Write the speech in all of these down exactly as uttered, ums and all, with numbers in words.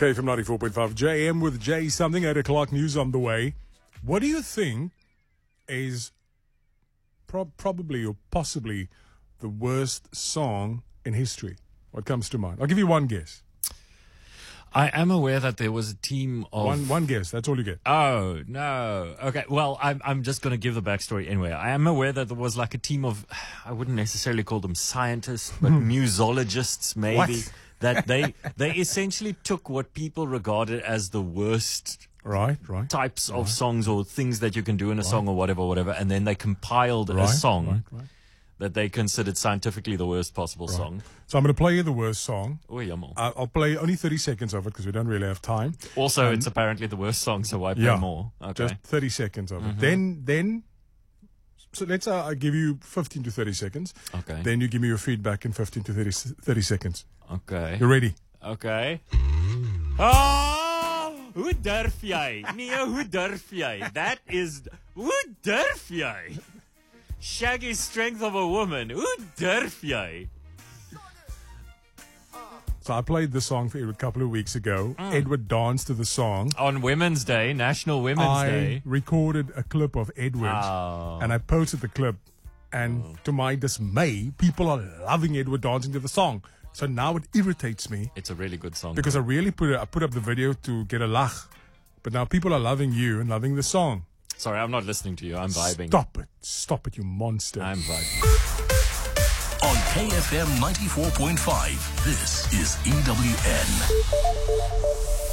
K F M ninety-four point five, J M with J something, eight o'clock news on the way. What do you think is pro- probably or possibly the worst song in history? What comes to mind? I'll give you one guess. I am aware that there was a team of... One one guess, that's all you get. Oh, no. Okay, well, I'm I'm just going to give the backstory anyway. I am aware that there was like a team of, I wouldn't necessarily call them scientists, but musologists maybe. What? That they they essentially took what people regarded as the worst Right, right. types right. of songs or things that you can do in a Right. song or whatever, whatever, and then they compiled Right, a song right, right. that they considered scientifically the worst possible Right. song. So I'm going to play you the worst song. Oh, jammer. Uh, I'll play only thirty seconds of it because we don't really have time. Also, um, it's apparently the worst song, so why play Yeah, more? Okay. just thirty seconds of it. Then, then, so let's uh, I give you fifteen to thirty seconds. Okay. Then you give me your feedback in fifteen to thirty, thirty seconds. Okay. You ready? Okay. Ah, hoe durf jy? Nee, hoe durf jy? That is, hoe durf jy? Shaggy strength of a woman. Hoe durf jy? So I played the song for Edward a couple of weeks ago. Edward danced to the song. On Women's Day, National Women's I Day. recorded a clip of Edward Oh. and I posted the clip. And to my dismay, people are loving Edward dancing to the song. So now it irritates me It's a really good song. because I really put it, I put up the video to get a lach. But now people are loving you and loving the song. Sorry, I'm not listening to you. I'm vibing. Stop it. Stop it, you monster. I'm vibing. On K F M ninety-four point five, this is E W N.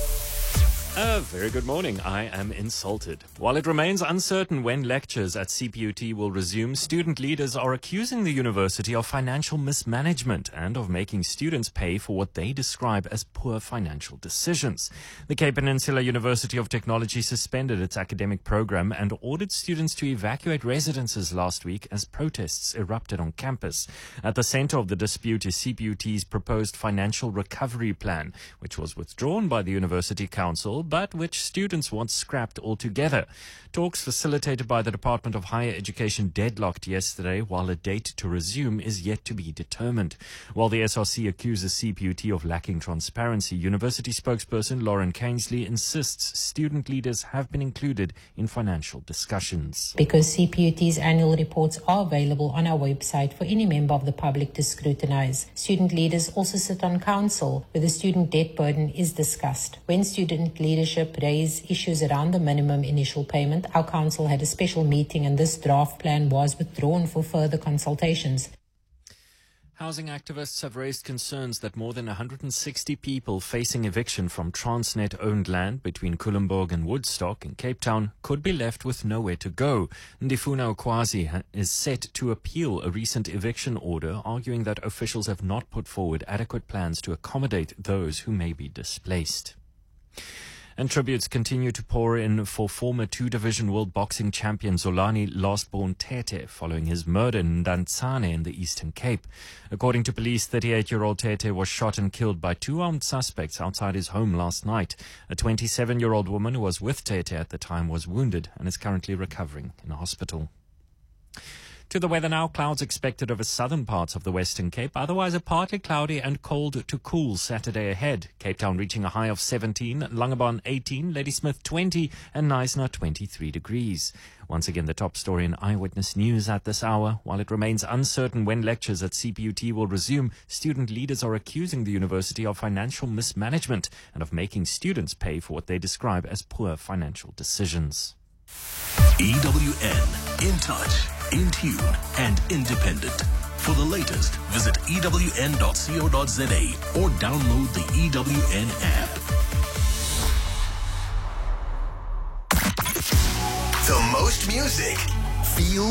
A very good morning. I am insulted. While it remains uncertain when lectures at C P U T will resume, student leaders are accusing the university of financial mismanagement and of making students pay for what they describe as poor financial decisions. The Cape Peninsula University of Technology suspended its academic program and ordered students to evacuate residences last week as protests erupted on campus. At the center of the dispute is C P U T's proposed financial recovery plan, which was withdrawn by the University Council, but which students want scrapped altogether. Talks facilitated by the Department of Higher Education deadlocked yesterday, while a date to resume is yet to be determined. While the S R C accuses C P U T of lacking transparency, university spokesperson Lauren Kingsley insists student leaders have been included in financial discussions. Because C P U T's annual reports are available on our website for any member of the public to scrutinize. Student leaders also sit on council, where the student debt burden is discussed. When student leadership raised issues around the minimum initial payment, our council had a special meeting and this draft plan was withdrawn for further consultations. Housing activists have raised concerns that more than one hundred sixty people facing eviction from Transnet-owned land between Culemborg and Woodstock in Cape Town could be left with nowhere to go. Ndifuna Okwazi is set to appeal a recent eviction order, arguing that officials have not put forward adequate plans to accommodate those who may be displaced. And tributes continue to pour in for former two-division world boxing champion Zolani Lastborn Tete following his murder in Ndantsane in the Eastern Cape. According to police, thirty-eight-year-old Tete was shot and killed by two armed suspects outside his home last night. A twenty-seven-year-old woman who was with Tete at the time was wounded and is currently recovering in a hospital. To the weather now, clouds expected over southern parts of the Western Cape. Otherwise, a partly cloudy and cold to cool Saturday ahead. Cape Town reaching a high of seventeen, Langebaan eighteen, Ladysmith twenty, and Knysna twenty-three degrees. Once again, the top story in Eyewitness News at this hour. While it remains uncertain when lectures at C P U T will resume, student leaders are accusing the university of financial mismanagement and of making students pay for what they describe as poor financial decisions. E W N, in touch, in tune, and independent. For the latest, visit E W N dot co dot za or download the E W N app. The most music, feel